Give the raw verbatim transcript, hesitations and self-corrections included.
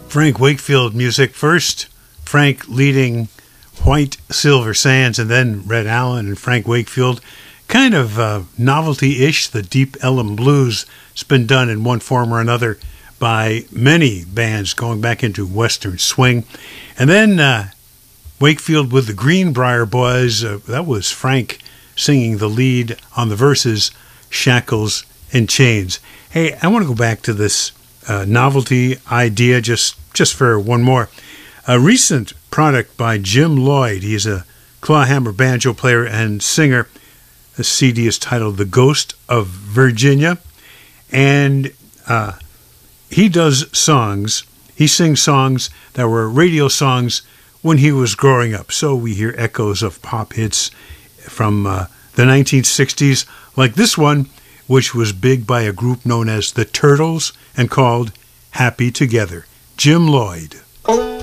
Frank Wakefield music first. Frank leading White Silver Sands, and then Red Allen and Frank Wakefield. Kind of uh, novelty-ish. The Deep Ellum Blues has been done in one form or another by many bands going back into Western swing. And then uh, Wakefield with the Greenbrier Boys. Uh, that was Frank singing the lead on the verses, Shackles and Chains. Hey, I want to go back to this uh, novelty idea just, just for one more. A recent product by Jim Lloyd. He's a clawhammer banjo player and singer. The C D is titled The Ghost of Virginia. And uh, he does songs. He sings songs that were radio songs when he was growing up. So we hear echoes of pop hits from uh, the nineteen sixties, like this one, which was big by a group known as the Turtles and called Happy Together. Jim Lloyd.